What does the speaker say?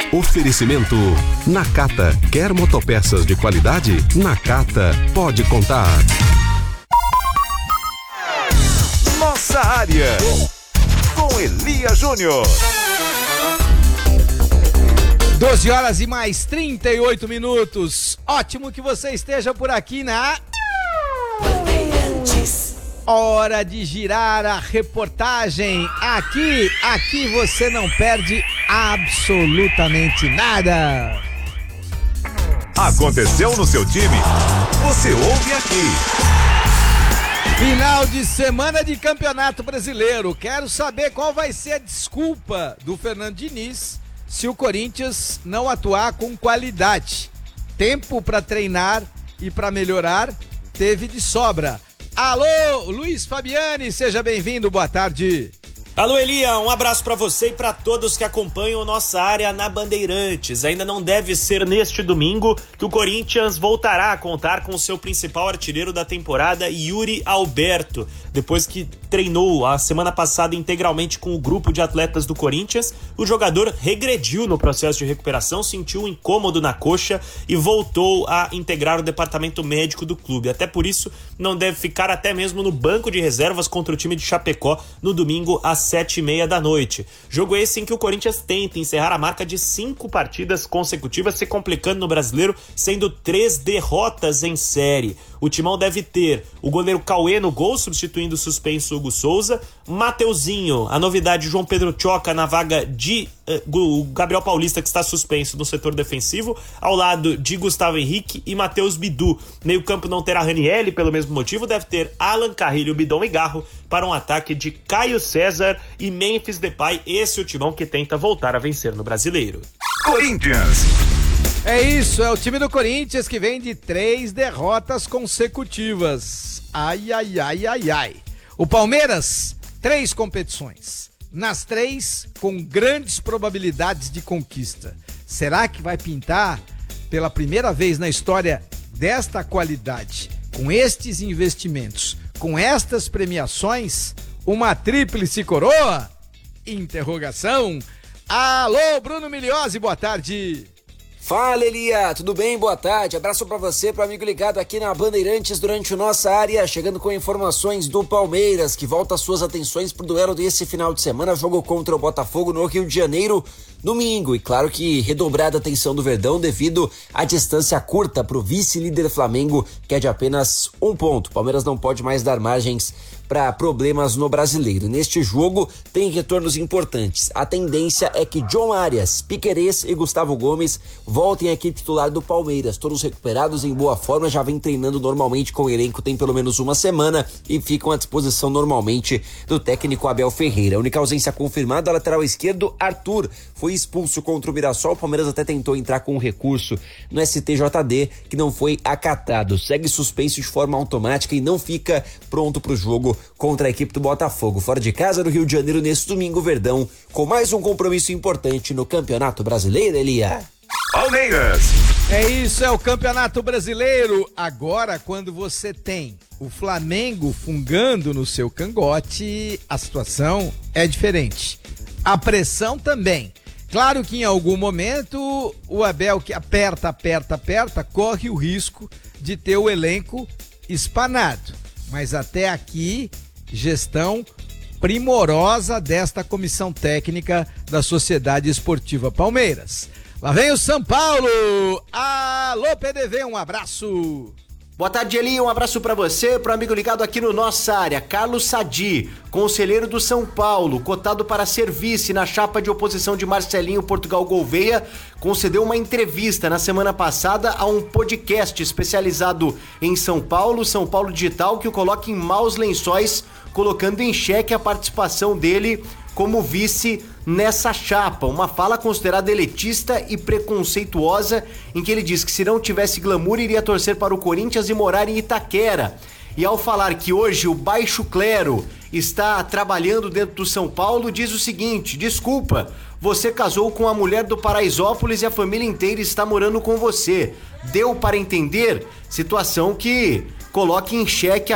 Oferecimento Nakata. Quer motopeças de qualidade? Nakata pode contar. Nossa área com Elia Júnior. 12 horas e mais 38 minutos. Ótimo que você esteja por aqui na Hora de girar a reportagem. Aqui você não perde absolutamente nada. Aconteceu no seu time? Você ouve aqui. Final de semana de Campeonato Brasileiro. Quero saber qual vai ser a desculpa do Fernando Diniz se o Corinthians não atuar com qualidade. Tempo para treinar e para melhorar teve de sobra. Alô, Luiz Fabiani, seja bem-vindo, boa tarde. Alô, Elia, um abraço pra você e pra todos que acompanham nossa área na Bandeirantes. Ainda não deve ser neste domingo que o Corinthians voltará a contar com o seu principal artilheiro da temporada, Yuri Alberto. Depois que treinou a semana passada integralmente com o grupo de atletas do Corinthians, o jogador regrediu no processo de recuperação, sentiu um incômodo na coxa e voltou a integrar o departamento médico do clube. Até por isso, não deve ficar até mesmo no banco de reservas contra o time de Chapecó no domingo às 7h30 da noite. Jogo esse em que o Corinthians tenta encerrar a marca de 5 partidas consecutivas, se complicando no Brasileiro, sendo 3 derrotas em série. O Timão deve ter o goleiro Cauê no gol, substituindo o suspenso Hugo Souza, Mateuzinho, a novidade João Pedro Tchoca na vaga de o Gabriel Paulista, que está suspenso no setor defensivo, ao lado de Gustavo Henrique e Matheus Bidu. Meio campo não terá Ranieri pelo mesmo motivo, deve ter Alan Carrilho, Bidon e Garro para um ataque de Caio César e Memphis Depay. Esse é o Timão que tenta voltar a vencer no Brasileiro. Corinthians. É isso, é o time do Corinthians que vem de 3 derrotas consecutivas. Ai. O Palmeiras, 3 competições. Nas 3, com grandes probabilidades de conquista. Será que vai pintar pela primeira vez na história desta qualidade, com estes investimentos, com estas premiações, uma tríplice coroa? Interrogação. Alô, Bruno Miliose, boa tarde. Fala, Elia, tudo bem? Boa tarde, abraço pra você, pro amigo ligado aqui na Bandeirantes durante Nossa Área, chegando com informações do Palmeiras, que volta as suas atenções pro duelo desse final de semana, jogo contra o Botafogo no Rio de Janeiro, domingo, e claro que redobrada atenção do Verdão devido à distância curta pro vice-líder Flamengo, que é de apenas 1 ponto. Palmeiras não pode mais dar margens para problemas no Brasileiro. Neste jogo tem retornos importantes. A tendência é que John Arias, Piquerez e Gustavo Gomes voltem aqui titular do Palmeiras, todos recuperados em boa forma, já vem treinando normalmente com o elenco, tem pelo menos uma semana e ficam à disposição normalmente do técnico Abel Ferreira. A única ausência confirmada, lateral esquerdo, Arthur, foi expulso contra o Mirassol. O Palmeiras até tentou entrar com um recurso no STJD, que não foi acatado. Segue suspenso de forma automática e não fica pronto para o jogo contra a equipe do Botafogo. Fora de casa, no Rio de Janeiro, nesse domingo, Verdão, com mais um compromisso importante no Campeonato Brasileiro, Elia. Palmeiras. É isso, é o Campeonato Brasileiro. Agora, quando você tem o Flamengo fungando no seu cangote, a situação é diferente. A pressão também. Claro que em algum momento o Abel, que aperta, corre o risco de ter o elenco espanado. Mas até aqui, gestão primorosa desta comissão técnica da Sociedade Esportiva Palmeiras. Lá vem o São Paulo. Alô, PDV, um abraço. Boa tarde, Eli, um abraço pra você, pro amigo ligado aqui no Nossa Área, Carlos Sadi, conselheiro do São Paulo, cotado para ser vice na chapa de oposição de Marcelinho Portugal Gouveia, concedeu uma entrevista na semana passada a um podcast especializado em São Paulo Digital, que o coloca em maus lençóis, colocando em xeque a participação dele como vice nessa chapa. Uma fala considerada elitista e preconceituosa, em que ele diz que se não tivesse glamour iria torcer para o Corinthians e morar em Itaquera. E ao falar que hoje o baixo clero está trabalhando dentro do São Paulo, diz o seguinte: desculpa, você casou com a mulher do Paraisópolis e a família inteira está morando com você. Deu para entender? Situação que coloca em xeque